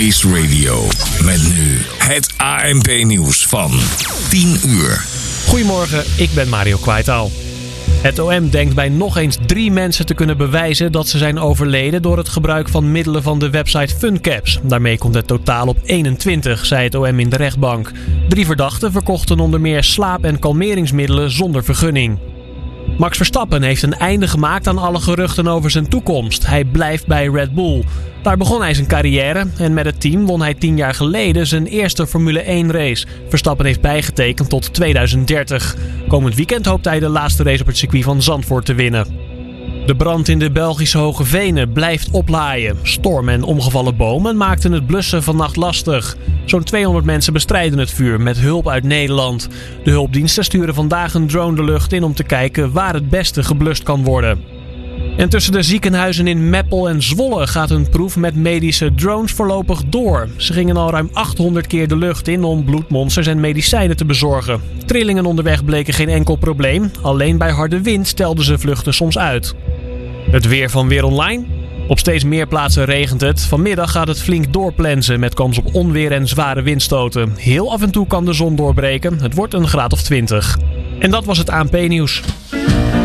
Ice Radio. Met nu het ANP-nieuws van 10 uur. Goedemorgen, ik ben Mario Kwaitaal. Het OM denkt bij nog eens 3 mensen te kunnen bewijzen dat ze zijn overleden door het gebruik van middelen van de website Funcaps. Daarmee komt het totaal op 21, zei het OM in de rechtbank. 3 verdachten verkochten onder meer slaap- en kalmeringsmiddelen zonder vergunning. Max Verstappen heeft een einde gemaakt aan alle geruchten over zijn toekomst. Hij blijft bij Red Bull. Daar begon hij zijn carrière en met het team won hij 10 jaar geleden zijn eerste Formule 1 race. Verstappen heeft bijgetekend tot 2030. Komend weekend hoopt hij de laatste race op het circuit van Zandvoort te winnen. De brand in de Belgische Hoge Venen blijft oplaaien. Storm en omgevallen bomen maakten het blussen vannacht lastig. Zo'n 200 mensen bestrijden het vuur met hulp uit Nederland. De hulpdiensten sturen vandaag een drone de lucht in om te kijken waar het beste geblust kan worden. En tussen de ziekenhuizen in Meppel en Zwolle gaat een proef met medische drones voorlopig door. Ze gingen al ruim 800 keer de lucht in om bloedmonsters en medicijnen te bezorgen. Trillingen onderweg bleken geen enkel probleem. Alleen bij harde wind stelden ze vluchten soms uit. Het weer van Weer Online. Op steeds meer plaatsen regent het. Vanmiddag gaat het flink doorplensen met kans op onweer en zware windstoten. Heel af en toe kan de zon doorbreken. Het wordt een graad of 20. En dat was het ANP-nieuws.